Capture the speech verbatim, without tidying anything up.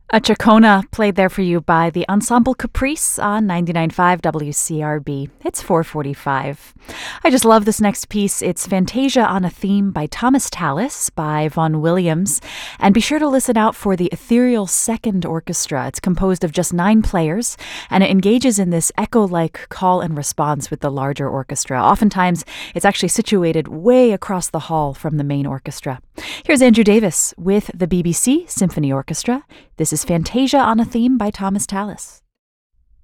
A Chacona played there for you by the Ensemble Caprice on ninety-nine point five W C R B. It's four forty-five. I just love this next piece. It's Fantasia on a Theme by Thomas Tallis by Vaughan Williams. And be sure to listen out for the Ethereal Second Orchestra. It's composed of just nine players, and it engages in this echo-like call and response with the larger orchestra. Oftentimes, it's actually situated way across the hall from the main orchestra. Here's Andrew Davis with the B B C Symphony Orchestra. This is Fantasia on a Theme by Thomas Tallis.